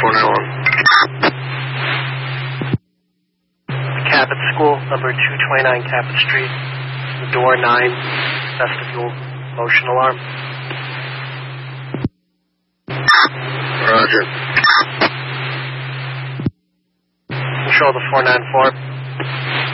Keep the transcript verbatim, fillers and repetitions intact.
four nine one. Cabot School, number two twenty-nine Cabot Street, door nine, vestibule, motion alarm. Roger. Control the four nine four.